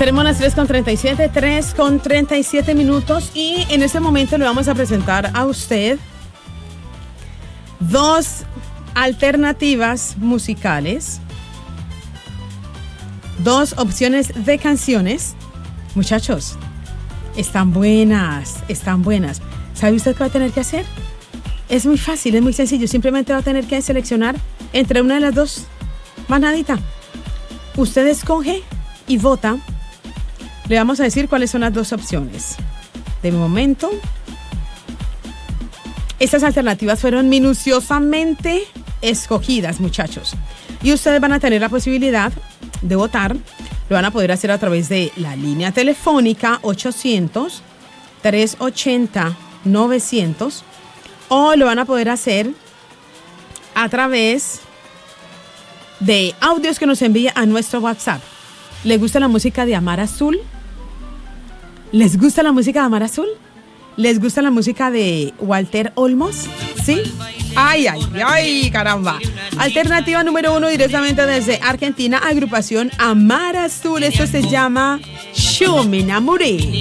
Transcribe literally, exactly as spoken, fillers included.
Tenemos las tres con treinta y siete, tres con treinta y siete minutos y en este momento le vamos a presentar a usted dos alternativas musicales, dos opciones de canciones. Muchachos, están buenas, están buenas. ¿Sabe usted qué va a tener que hacer? Es muy fácil, es muy sencillo. Simplemente va a tener que seleccionar entre una de las dos. Más nadita. Usted escoge y vota. Le vamos a decir cuáles son las dos opciones. De momento, estas alternativas fueron minuciosamente escogidas, muchachos. Y ustedes van a tener la posibilidad de votar. Lo van a poder hacer a través de la línea telefónica ochocientos, trescientos ochenta, novecientos. O lo van a poder hacer a través de audios que nos envía a nuestro WhatsApp. ¿Les gusta la música de Amar Azul? ¿Les gusta la música de Amar Azul? ¿Les gusta la música de Walter Olmos? ¿Sí? Ay, ay, ay, caramba. Alternativa número uno directamente desde Argentina, agrupación Amar Azul. Esto se llama Yo me enamoré.